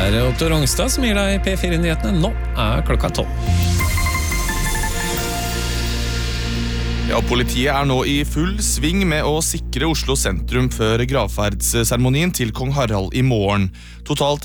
Otto Rongstad som gir deg P4-nyhetene. Nå klokka 12. Ja, politiet nå i full sving med å sikre Oslo sentrum før gravferdsseremonien til Kong Harald i morgen. Totalt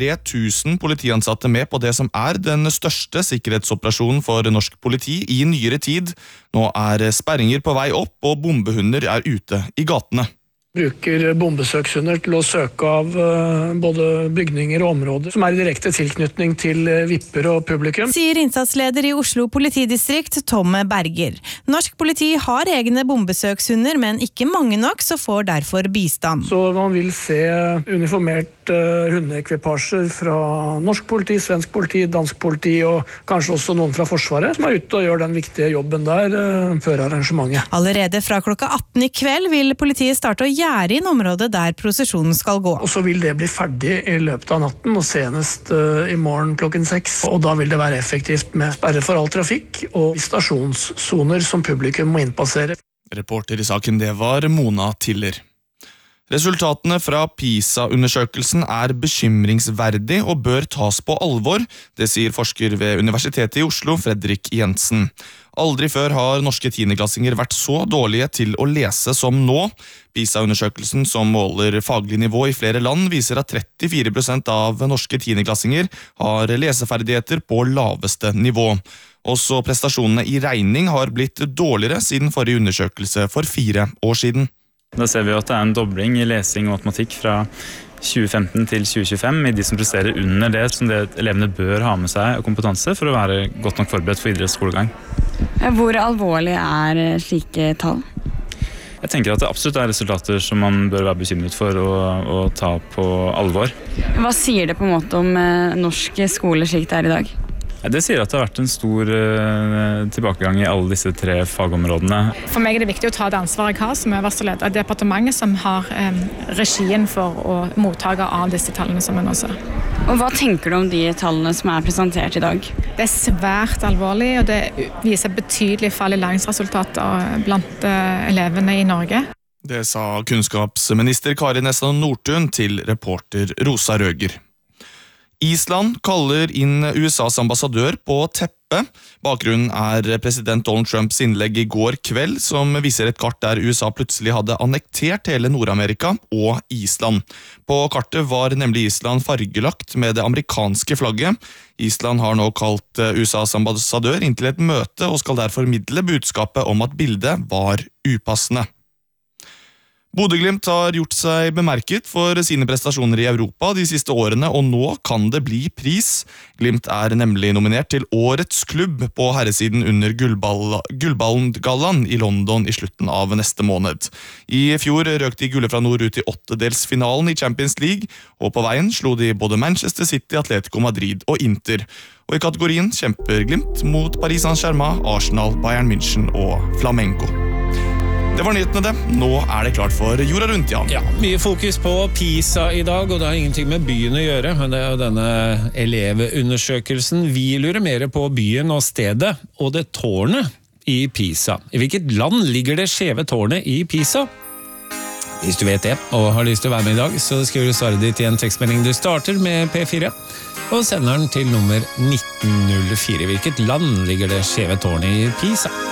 3000 politiansatte med på det som den største sikkerhetsoperasjonen for norsk politi i nyere tid. Nå sperringer på vei opp, og bombehunder ute i gatene. Bruker bombesøkshunder til å søke av både bygninger og områder som i direkte tilknytning til vipper og publikum. Sier innsatsleder i Oslo politidistrikt, Tom Berger. Norsk politi har egne bombesøkshunder, men ikke mange nok, så får derfor bistand. Så man vil se uniformert hundeekvipasjer fra norsk politi, svensk politi, dansk politi og kanskje også noen fra Forsvaret som ute og gjør den viktige jobben der før arrangementet. Allerede fra klokka 18 i kveld vil politiet starte å gjerde inn området der prosesjonen skal gå. Og så vil det bli ferdig i løpet av natten, og senest i morgen klokken 6. Og da vil det være effektivt med sperre for all trafikk og stasjonssoner som publikum må innpassere. Reporter i saken, det var Mona Tiller. Resultatene fra PISA-undersøkelsen bekymringsverdig og bør tas på alvor, det sier forsker ved Universitetet i Oslo, Fredrik Jensen. Aldri før har norske tiendeklassinger vært så dårlige til å lese som nå. PISA-undersøkelsen, som måler faglig nivå i flere land, viser at 34% av norske tiendeklassinger har leseferdigheter på laveste nivå. Også prestasjonene i regning har blitt dårligere siden forrige undersøkelse for 4 år siden. Da ser vi at det en dobling i lesing og matematikk fra 2015 til 2025 i de som presterer under det som elevene bør ha med seg og kompetanse for å være godt nok forberedt for videre skolegang. Hvor alvorlig slike tall? Jeg tenker at det absolutt resultater som man bør være bekymret for og ta på alvor. Hva sier det på en måte om norsk skole slik det i dag? Det sier at det har vært en stor tilbakegang i alle disse 3 fagområdene. For meg det viktig å ta det ansvaret jeg har som øverste leder av departementet som har regien for mottaker av disse tallene som nå ser. Og hva tenker du om de tallene som presentert i dag? Det svært alvorlig, og det viser betydelig fall i læringsresultater blant elevene i Norge. Det sa kunnskapsminister Kari Nessa Nordtun til reporter Rosa Røger. Island kaller inn USAs ambassadør på teppet. Bakgrunnen president Donald Trumps innlegg i går kveld, som viser et kart der USA plutselig hadde annektert hele Nord-Amerika og Island. På kartet var nemlig Island fargelagt med det amerikanske flagget. Island har nå kalt USAs ambassadør inn til et møte og skal der formidle budskapet om at bildet var upassende. Bodø/Glimt har gjort seg bemerket for sine prestasjoner i Europa de siste årene, og nå kan det bli pris. Glimt nemlig nominert til Årets klubb på herresiden under Gullballen-gallaen i London i slutten av neste måned. I fjor røk de gule fra nord ut i 8-delsfinalen i Champions League, og på veien slo de både Manchester City, Atletico Madrid og Inter. Og i kategorien kjemper Glimt mot Paris Saint-Germain, Arsenal, Bayern München og Flamengo. Det var nyhetene det. Nå det klart for Jorda rundt, Jan. Ja, mye fokus på PISA i dag, og det har ingenting med byen å gjøre, men det jo denne elevundersøkelsen. Vi lurer mer på byen og stedet, og det tårnet i PISA. I hvilket land ligger det skjeve tårnet i PISA? Hvis du vet det, og har lyst til å være med i dag, så skriver du svaret ditt i en tekstmelding. Du starter med P4, og sender den til nummer 1904. I hvilket land ligger det skjeve tårnet i PISA?